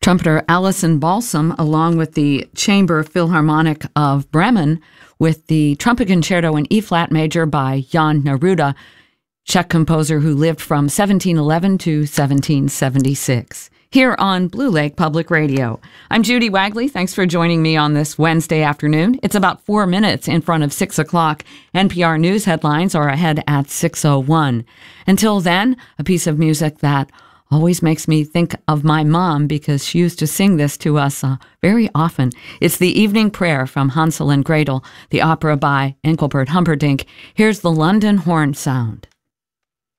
Trumpeter Alison Balsam, along with the Chamber Philharmonic of Bremen, with the Trumpet Concerto in E-flat major by Jan Neruda, Czech composer who lived from 1711 to 1776. Here on Blue Lake Public Radio. I'm Judy Wagley. Thanks for joining me on this Wednesday afternoon. It's about 4 minutes in front of 6 o'clock. NPR News headlines are ahead at 6:01. Until then, a piece of music that always makes me think of my mom because she used to sing this to us very often. It's the Evening Prayer from Hansel and Gretel, the opera by Engelbert Humperdinck. Here's the London Horn Sound.